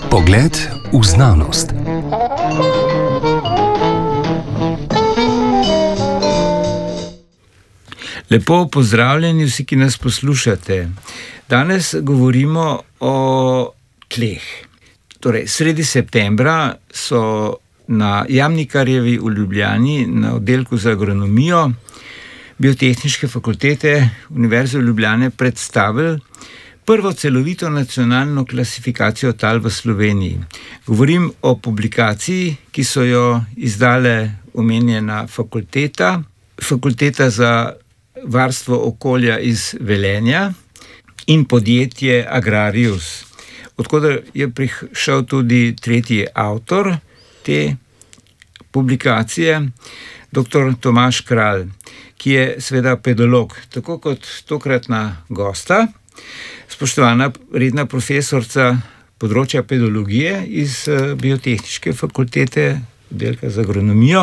Pogled v znanost. Lepo pozdravljeni vsi, ki nas poslušate. Danes govorimo o tleh. Torej, sredi septembra so na Jamnikarjevi v Ljubljani na oddelku za agronomijo Biotehniške fakultete Univerze v Ljubljani predstavili prvo celovito nacionalno klasifikacijo tal v Sloveniji. Govorim o publikaciji, ki so jo izdale omenjena fakulteta, Fakulteta za varstvo okolja iz Velenja in podjetje Agrarius. Odkudar je prišel tudi tretji avtor te publikacije, dr. Tomaž Kralj, ki je seveda pedolog, tako kot tokratna gosta, spoštovana redna profesorica področja pedologije iz Biotehniške fakultete, oddelka za agronomijo,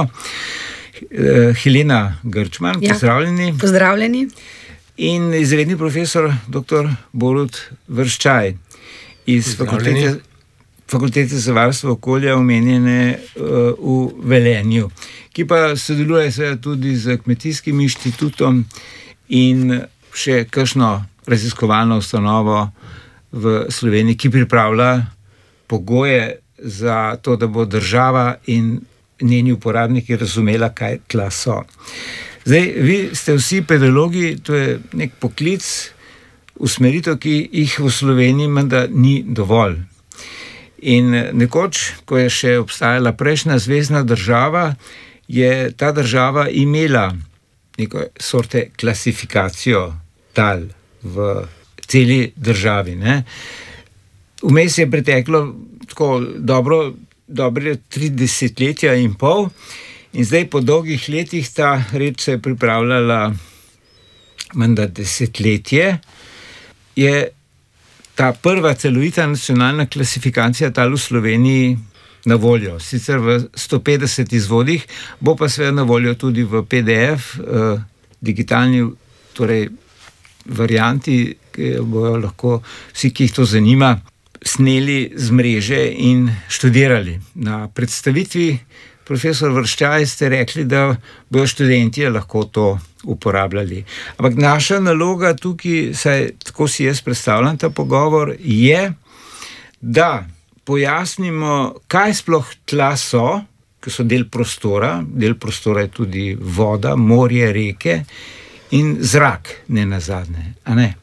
Helena Grčman, pozdravljeni. Pozdravljeni. In izredni profesor dr. Borut Vrščaj iz Fakultete za varstvo okolja omenjene v Velenju, ki pa sodeluje seveda tudi z Kmetijskim inštitutom in še kakšno raziskovalno ustanovo v Sloveniji, ki pripravlja pogoje za to, da bo država in njeni uporabniki razumela, kaj tla so. Zdaj, vi ste vsi pedologi, to je nek poklic, usmeritev, ki jih v Sloveniji menda ni dovolj. In nekoč, ko je še obstajala prejšnja zvezna država, je ta država imela neko sorte klasifikacijo tal v celi državi, ne. Vmes je preteklo tako dobre 3 desetletja in pol in zdaj po dolgih letih ta reč se je pripravljala menda desetletje, je ta prva celovita nacionalna klasifikacija tal v Sloveniji na voljo. Sicer v 150 izvodih, bo pa seveda na voljo tudi v PDF, digitalni, torej varianti, ki bojo lahko vsi, ki jih to zanima, sneli z mreže in študirali. Na predstavitvi, profesor Vrščaj, ste rekli, da bojo študentje lahko to uporabljali. Ampak naša naloga tukaj, saj tako si jaz predstavljam ta pogovor, je, da pojasnimo, kaj sploh tla so, ki so del prostora je tudi voda, morje, reke in zrak, ne nazadnje, a ne?